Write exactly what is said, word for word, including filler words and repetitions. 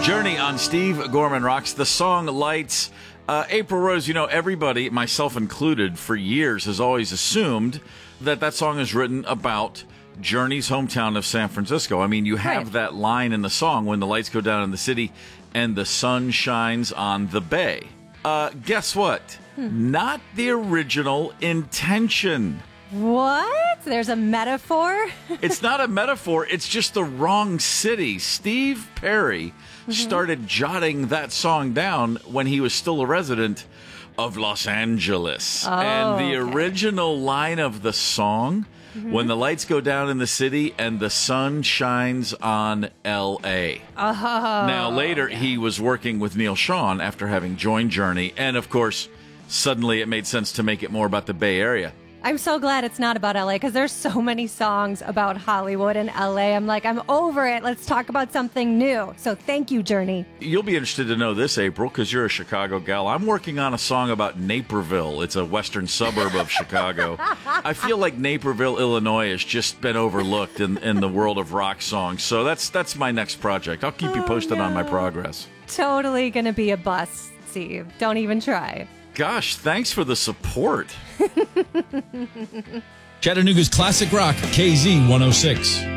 Journey on Steve Gorman Rocks. The song Lights. Uh, April Rose, you know, everybody, myself included, for years has always assumed that that song is written about Journey's hometown of San Francisco. I mean, you have Right. that line in the song, when the lights go down in the city and the sun shines on the bay. Uh, guess what? Hmm. Not the original intention. What? There's a metaphor? It's not a metaphor. It's just the wrong city. Steve Perry Mm-hmm. started jotting that song down when he was still a resident of Los Angeles. Oh, and the okay. original line of the song, Mm-hmm. when the lights go down in the city and the sun shines on L A. Oh. Now, later, he was working with Neil Schon after having joined Journey. And, of course, suddenly it made sense to make it more about the Bay Area. I'm so glad it's not about L A because there's so many songs about Hollywood and L A. I'm like, I'm over it. Let's talk about something new. So thank you, Journey. You'll be interested to know this, April, because you're a Chicago gal. I'm working on a song about Naperville. It's a western suburb of Chicago. I feel like Naperville, Illinois has just been overlooked in, in the world of rock songs. So that's that's my next project. I'll keep you Oh, posted on my no. progress. Totally going to be a bust, Steve. Don't even try. Gosh, thanks for the support. Chattanooga's classic rock, K Z one oh six.